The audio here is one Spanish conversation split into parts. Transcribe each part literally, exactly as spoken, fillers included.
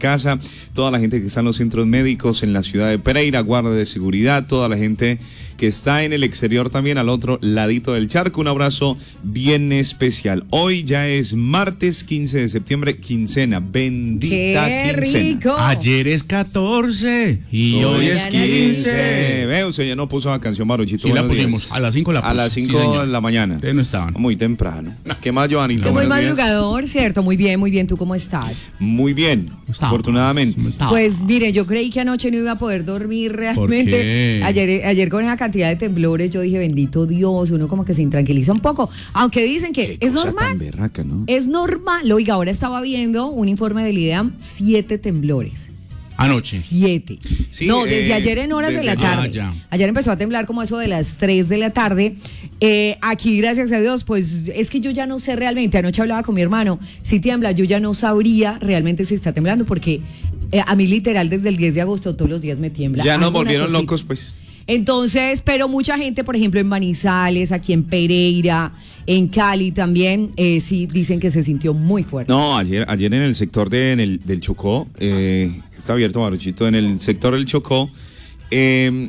casa, toda la gente que está en los centros médicos en la ciudad de Pereira, guardia de seguridad, toda la gente que está en el exterior también al otro ladito del charco. Un abrazo bien especial. Hoy ya es martes quince de septiembre, quincena, bendita ¡Qué quincena. rico! Ayer es catorce y hoy, hoy es quince. Ve, usted ya no puso la canción, Maruchito. Sí, la pusimos. Días. A las cinco la pusimos. A las cinco de la mañana. Ustedes no estaban. Muy temprano. ¿Qué más, Joanita? Qué muy madrugador, días. ¿Cierto? Muy bien, muy bien. ¿Tú cómo estás? Muy bien, Estabas, afortunadamente. estabas. Pues mire, yo creí que anoche no iba a poder dormir realmente. ¿Por qué? Ayer, ayer con esa cantidad de temblores, yo dije, bendito Dios, uno como que se intranquiliza un poco. Aunque dicen que Qué es cosa normal. Tan berraca, ¿no? Es normal. Oiga, ahora estaba viendo un informe del IDEAM, siete temblores. Anoche. Siete. Sí, no, desde eh, ayer en horas de la desde tarde. Ah, ya. Ayer empezó a temblar como eso de las tres de la tarde. Eh, aquí, gracias a Dios, pues es que yo ya no sé realmente. Anoche hablaba con mi hermano. Si tiembla, yo ya no sabría realmente si está temblando, porque eh, a mí literal desde el diez de agosto todos los días me tiembla. Ya nos Alguna volvieron cosita. locos, pues. Entonces, pero mucha gente, por ejemplo, en Manizales, aquí en Pereira, en Cali también, eh, sí dicen que se sintió muy fuerte. No, ayer, ayer en el sector de, en el, del Chocó, eh, está abierto, Maruchito, en el sector del Chocó, eh,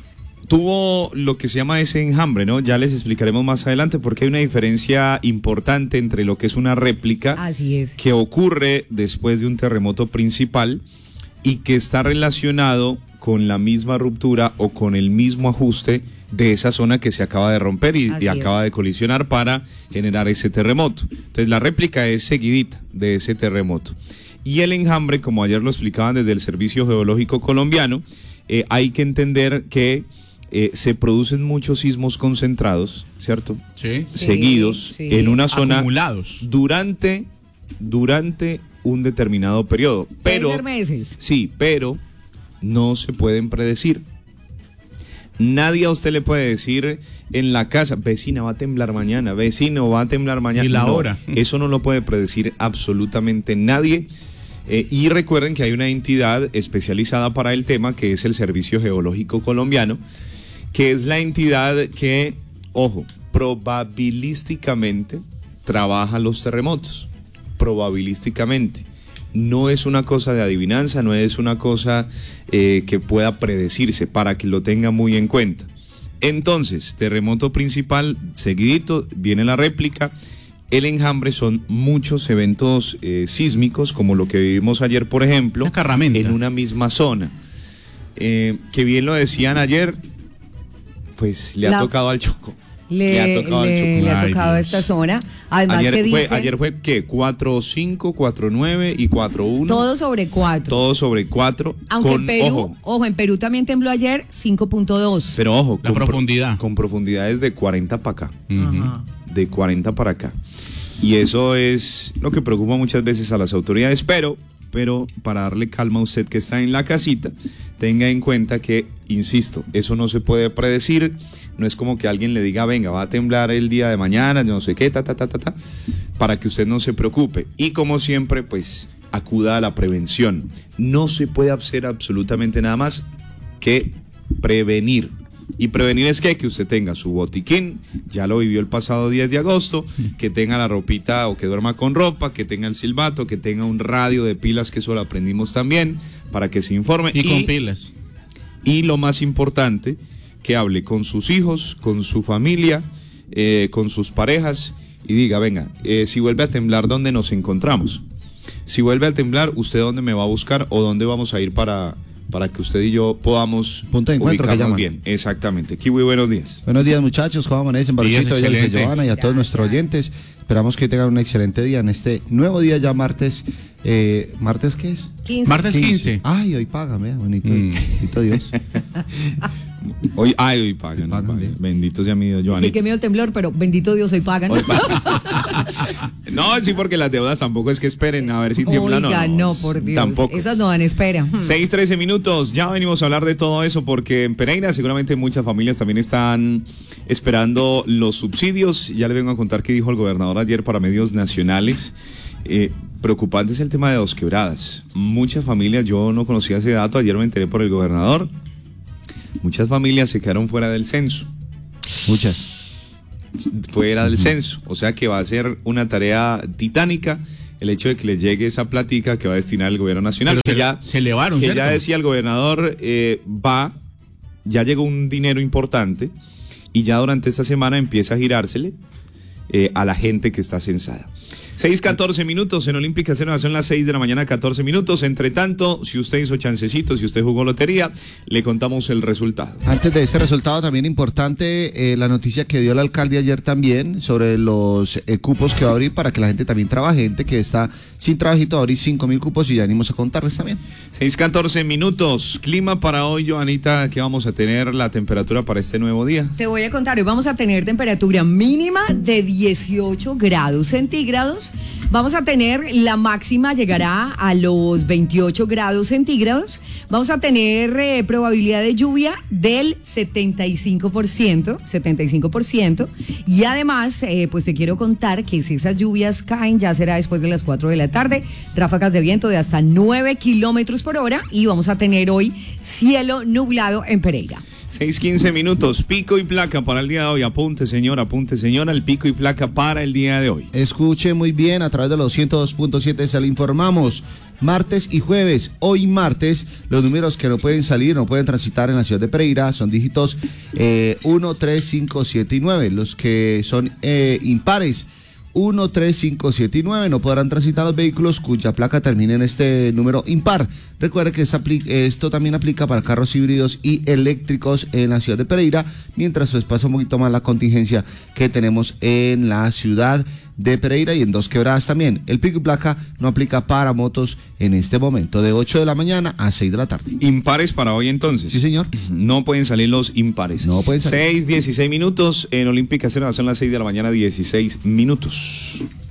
tuvo lo que se llama ese enjambre, ¿no? Ya les explicaremos más adelante porque hay una diferencia importante entre lo que es una réplica Así es. que ocurre después de un terremoto principal y que está relacionado con la misma ruptura o con el mismo ajuste de esa zona que se acaba de romper y, y acaba de colisionar para generar ese terremoto. Entonces la réplica es seguidita de ese terremoto. Y el enjambre, como ayer lo explicaban desde el Servicio Geológico Colombiano, eh, hay que entender que eh, se producen muchos sismos concentrados, ¿cierto? Sí. Seguidos Sí, sí. en una zona acumulados durante, durante un determinado periodo. Pero, Pueden ser meses. Sí, pero no se pueden predecir. Nadie a usted le puede decir en la casa, vecina, va a temblar mañana, vecino, va a temblar mañana. Y la no, hora. Eso no lo puede predecir absolutamente nadie. Eh, y recuerden que hay una entidad especializada para el tema, que es el Servicio Geológico Colombiano, que es la entidad que, ojo, probabilísticamente trabaja los terremotos. Probabilísticamente. No es una cosa de adivinanza, no es una cosa eh, que pueda predecirse, para que lo tenga muy en cuenta. Entonces, terremoto principal, seguidito, viene la réplica. El enjambre son muchos eventos eh, sísmicos, como lo que vivimos ayer, por ejemplo, una carramenta en una misma zona. Eh, que bien lo decían ayer, pues le La... ha tocado al Chocó. Le, le ha tocado, le, el Chocó. le ha Ay, tocado Dios. esta zona. Además ayer que fue, dice... Ayer fue, ¿qué? cuatro cinco, cuatro nueve y cuatro uno. Todo sobre cuatro. Todo sobre cuatro. Aunque con, en Perú, ojo, ojo, en Perú también tembló ayer cinco punto dos. pero ojo, la con profundidad. Pro, con profundidades de cuarenta para acá. Ajá. De cuarenta para acá. Y eso es lo que preocupa muchas veces a las autoridades, pero, pero para darle calma a usted que está en la casita, tenga en cuenta que, insisto, eso no se puede predecir. No es como que alguien le diga, venga, va a temblar el día de mañana, no sé qué, ta, ta, ta, ta, ta, para que usted no se preocupe. Y como siempre, pues, acuda a la prevención. No se puede hacer absolutamente nada más que prevenir. Y prevenir es que, que usted tenga su botiquín, ya lo vivió el pasado diez de agosto, que tenga la ropita o que duerma con ropa, que tenga el silbato, que tenga un radio de pilas, que eso lo aprendimos también, para que se informe. Y, y con pilas. Y lo más importante, que hable con sus hijos, con su familia, eh, con sus parejas y diga, venga, eh, si vuelve a temblar, ¿dónde nos encontramos? Si vuelve a temblar, ¿usted dónde me va a buscar o dónde vamos a ir para, para que usted y yo podamos punto de encuentro que llaman? Bien? Exactamente. Kiwi, buenos días. Buenos días, muchachos, ¿cómo amanecen? Baruchito, Días, y Johanna y a todos nuestros oyentes. Esperamos que tengan un excelente día en este nuevo día ya martes. Eh, ¿Martes qué es? quince. Martes quince. Ay, hoy pagan, vea, bonito, mm. bonito Dios. Hoy, ay, hoy pagan. pagan, hoy pagan. Bendito sea mi Dios, Joanny. Sí, que miedo el temblor, pero bendito Dios, hoy pagan. Hoy pagan. No, sí, porque las deudas tampoco es que esperen a ver si tiemblan. Oiga, no, no, por Dios. Tampoco. Esas no dan espera. seis trece minutos, ya venimos a hablar de todo eso porque en Pereira seguramente muchas familias también están esperando los subsidios. Ya le vengo a contar qué dijo el gobernador ayer para medios nacionales. Eh, preocupante es el tema de Dos Quebradas. Muchas familias, yo no conocía ese dato, ayer me enteré por el gobernador. Muchas familias se quedaron fuera del censo. Muchas. Fuera del censo. O sea que va a ser una tarea titánica el hecho de que les llegue esa platica que va a destinar el gobierno nacional. Pero que se, ya, se elevaron, que ¿cierto? ya decía el gobernador, eh, va, ya llegó un dinero importante y ya durante esta semana empieza a girársele eh, a la gente que está censada. seis catorce minutos en Olímpica Cena, son las seis de la mañana, catorce minutos. Entre tanto, si usted hizo chancecito, si usted jugó lotería, le contamos el resultado. Antes de este resultado, también importante eh, la noticia que dio el alcalde ayer también sobre los eh, cupos que va a abrir para que la gente también trabaje, gente que está sin trabajito, va a abrir cinco mil cupos y ya venimos a contarles también. seis catorce minutos, clima para hoy, Joanita, ¿qué vamos a tener la temperatura para este nuevo día? Te voy a contar, hoy vamos a tener temperatura mínima de dieciocho grados centígrados. Vamos a tener, la máxima llegará a los veintiocho grados centígrados. Vamos a tener eh, probabilidad de lluvia del setenta y cinco por ciento, setenta y cinco por ciento. Y además, eh, pues te quiero contar que si esas lluvias caen, ya será después de las cuatro de la tarde, ráfagas de viento de hasta nueve kilómetros por hora y vamos a tener hoy cielo nublado en Pereira. seis quince minutos, pico y placa para el día de hoy. Apunte, señor, apunte, señora, el pico y placa para el día de hoy. Escuche muy bien, a través de los ciento dos punto siete se le informamos. Martes y jueves, hoy martes, los números que no pueden salir, no pueden transitar en la ciudad de Pereira son dígitos eh, uno, tres, cinco, siete y nueve. Los que son eh, impares, uno, tres, cinco, siete y nueve, no podrán transitar los vehículos cuya placa termine en este número impar. Recuerde que esto también aplica para carros híbridos y eléctricos en la ciudad de Pereira, mientras pues pasa un poquito más la contingencia que tenemos en la ciudad de Pereira y en Dos Quebradas también. El pico y placa no aplica para motos en este momento, de ocho de la mañana a seis de la tarde. Impares para hoy entonces. Sí, señor. No pueden salir los impares. No pueden salir. seis dieciséis minutos en Olímpica Cena, son las seis de la mañana, dieciséis minutos.